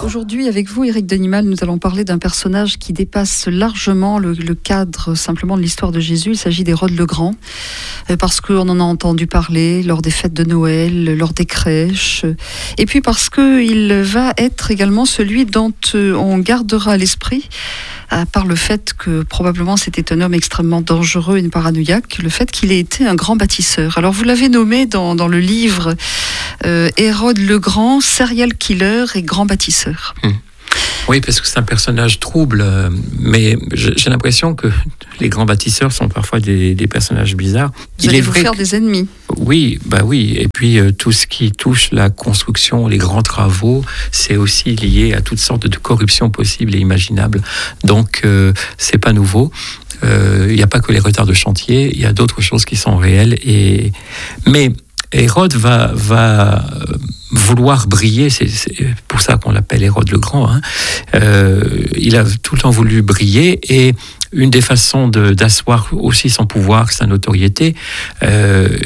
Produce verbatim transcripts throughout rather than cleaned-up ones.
Aujourd'hui, avec vous, Éric Denimal, nous allons parler d'un personnage qui dépasse largement le, le cadre simplement de l'histoire de Jésus. Il s'agit d'Hérode le Grand, euh, parce qu'on en a entendu parler lors des fêtes de Noël, lors des crèches, et puis parce qu'il va être également celui dont euh, on gardera à l'esprit, à part le fait que probablement c'était un homme extrêmement dangereux et paranoïaque, le fait qu'il ait été un grand bâtisseur. Alors vous l'avez nommé dans, dans le livre euh, Hérode le Grand, serial killer et grand bâtisseur. Mmh. Oui, parce que c'est un personnage trouble, mais j'ai l'impression que les grands bâtisseurs sont parfois des, des personnages bizarres. Vous allez vous faire que... des ennemis. Oui, bah oui. Et puis euh, tout ce qui touche la construction, les grands travaux, c'est aussi lié à toutes sortes de corruptions possibles et imaginables. Donc euh, c'est pas nouveau. Il euh, n'y a pas que les retards de chantier, il y a d'autres choses qui sont réelles. Et mais Hérode va va vouloir briller, c'est, c'est pour ça qu'on l'appelle Hérode le Grand. Hein. Euh, il a tout le temps voulu briller, et une des façons de, d'asseoir aussi son pouvoir, sa notoriété, euh,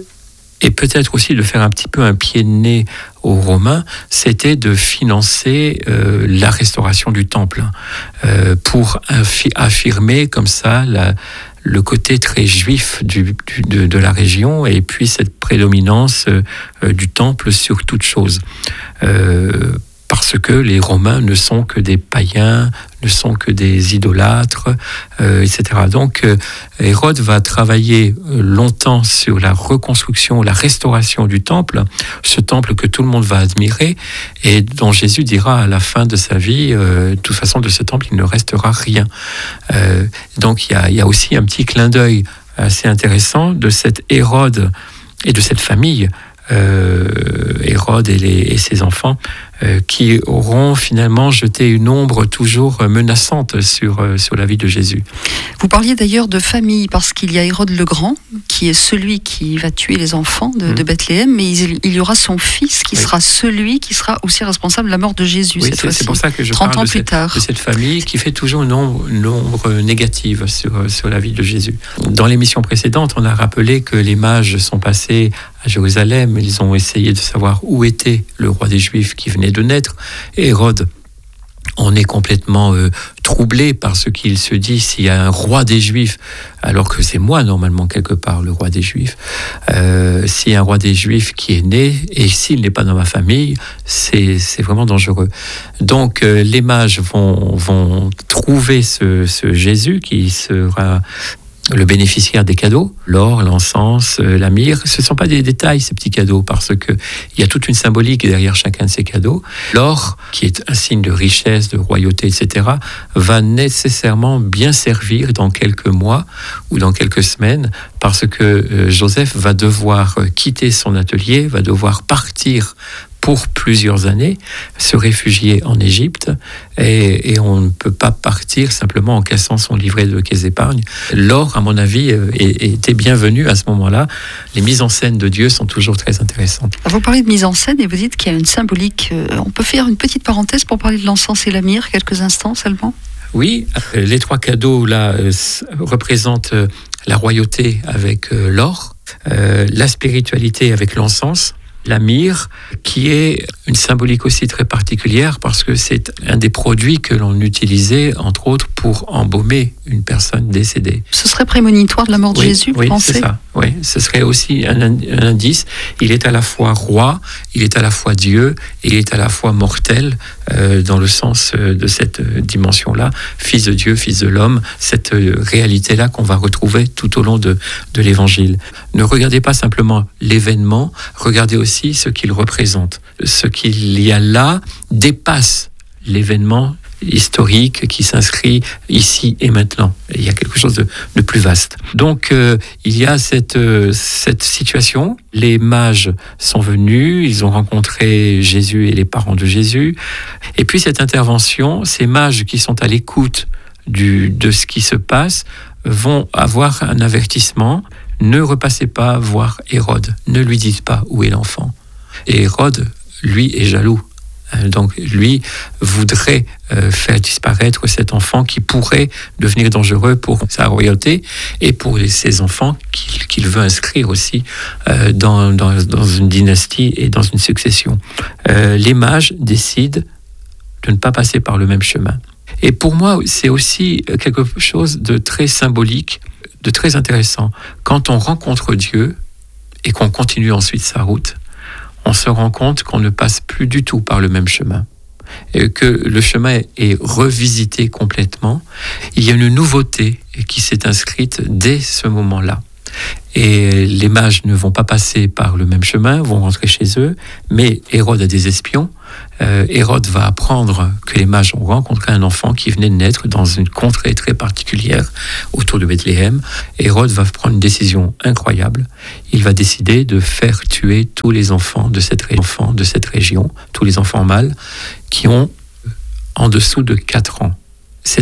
et peut-être aussi de faire un petit peu un pied de nez aux Romains, c'était de financer euh, la restauration du temple, euh, pour infi- affirmer comme ça la le côté très juif du, du, de, de la région, et puis cette prédominance euh, du temple sur toute chose. Euh, parce que les Romains ne sont que des païens, ne sont que des idolâtres, euh, et cetera. Donc euh, Hérode va travailler longtemps sur la reconstruction, la restauration du temple, ce temple que tout le monde va admirer, et dont Jésus dira à la fin de sa vie, euh, de toute façon de ce temple il ne restera rien. Euh, donc il y a, il y a aussi un petit clin d'œil assez intéressant de cet Hérode et de cette famille, euh, Hérode et, les, et ses enfants, Euh, qui auront finalement jeté une ombre toujours menaçante sur, euh, sur la vie de Jésus. Vous parliez d'ailleurs de famille, parce qu'il y a Hérode le Grand, qui est celui qui va tuer les enfants de, mmh. de Bethléem, mais il, il y aura son fils qui oui. sera celui qui sera aussi responsable de la mort de Jésus, oui, cette c'est, fois-ci, c'est pour ça que je trente parle ans de, plus cette, tard. de cette famille qui fait toujours une ombre, une ombre négative sur, sur la vie de Jésus. Dans l'émission précédente, on a rappelé que les mages sont passés à Jérusalem, ils ont essayé de savoir où était le roi des Juifs qui venait de naître. Et Hérode en est complètement euh, troublé par ce qu'il se dit, s'il y a un roi des Juifs, alors que c'est moi normalement quelque part le roi des Juifs, euh, s'il y a un roi des Juifs qui est né, et s'il n'est pas dans ma famille, c'est, c'est vraiment dangereux. Donc euh, les mages vont, vont trouver ce, ce Jésus qui sera le bénéficiaire des cadeaux, l'or, l'encens, la myrrhe. Ce ne sont pas des détails, ces petits cadeaux, parce qu'il y a toute une symbolique derrière chacun de ces cadeaux. L'or, qui est un signe de richesse, de royauté, et cetera, va nécessairement bien servir dans quelques mois ou dans quelques semaines, parce que Joseph va devoir quitter son atelier, va devoir partir pour plusieurs années, se réfugier en Égypte, et, et on ne peut pas partir simplement en cassant son livret de caisse d'épargne. L'or, à mon avis, était bienvenu à ce moment-là. Les mises en scène de Dieu sont toujours très intéressantes. Vous parlez de mise en scène et vous dites qu'il y a une symbolique. On peut faire une petite parenthèse pour parler de l'encens et la myrrhe, quelques instants seulement ? Oui, les trois cadeaux là représentent la royauté avec l'or, la spiritualité avec l'encens, la myrrhe, qui est une symbolique aussi très particulière, parce que c'est un des produits que l'on utilisait, entre autres, pour embaumer une personne décédée. Ce serait prémonitoire de la mort de oui, Jésus, vous oui, pensez ? C'est ça. Oui, ce serait aussi un, un indice. Il est à la fois roi, il est à la fois Dieu, et il est à la fois mortel, euh, dans le sens de cette dimension-là, fils de Dieu, fils de l'homme, cette réalité-là qu'on va retrouver tout au long de, de l'Évangile. Ne regardez pas simplement l'événement, regardez aussi ce qu'il représente. Ce qu'il y a là dépasse l'événement historique qui s'inscrit ici et maintenant. Il y a quelque chose de, de plus vaste. Donc, euh, il y a cette, euh, cette situation. Les mages sont venus, ils ont rencontré Jésus et les parents de Jésus. Et puis, cette intervention, ces mages qui sont à l'écoute du, de ce qui se passe vont avoir un avertissement. Ne repassez pas voir Hérode. Ne lui dites pas où est l'enfant. Et Hérode, lui, est jaloux. Donc lui voudrait euh, faire disparaître cet enfant qui pourrait devenir dangereux pour sa royauté et pour les, ses enfants qu'il, qu'il veut inscrire aussi euh, dans, dans, dans une dynastie et dans une succession. Euh, les mages décident de ne pas passer par le même chemin. Et pour moi, c'est aussi quelque chose de très symbolique, de très intéressant. Quand on rencontre Dieu et qu'on continue ensuite sa route, on se rend compte qu'on ne passe plus du tout par le même chemin. Et que le chemin est revisité complètement. Il y a une nouveauté qui s'est inscrite dès ce moment-là. Et les mages ne vont pas passer par le même chemin, vont rentrer chez eux, mais Hérode a des espions. Euh, Hérode va apprendre que les mages ont rencontré un enfant qui venait de naître dans une contrée très particulière autour de Bethléem. Hérode va prendre une décision incroyable. Il va décider de faire tuer tous les enfants de cette, ré- enfants de cette région, tous les enfants mâles qui ont en dessous de quatre ans.